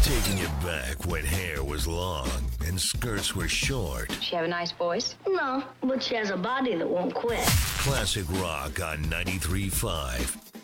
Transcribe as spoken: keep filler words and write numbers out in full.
Taking it back when hair was long and skirts were short. She have a nice voice? No, but she has a body that won't quit. Classic rock on ninety-three point five.